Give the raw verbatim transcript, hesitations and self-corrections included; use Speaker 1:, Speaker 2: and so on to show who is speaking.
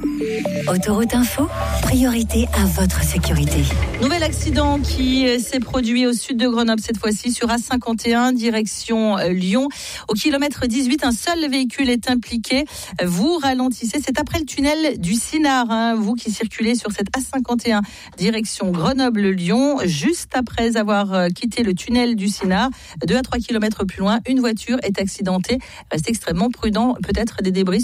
Speaker 1: Autoroute Info, priorité à votre sécurité.
Speaker 2: Nouvel accident qui s'est produit au sud de Grenoble, cette fois-ci sur A cinquante et un, direction Lyon. Au kilomètre dix-huit, un seul véhicule est impliqué. Vous ralentissez, c'est après le tunnel du Cinard, hein, vous qui circulez sur cette A cinquante et un, direction Grenoble-Lyon. Juste après avoir quitté le tunnel du Cinard, deux à trois kilomètres plus loin, une voiture est accidentée. Restez extrêmement prudent, peut-être des débris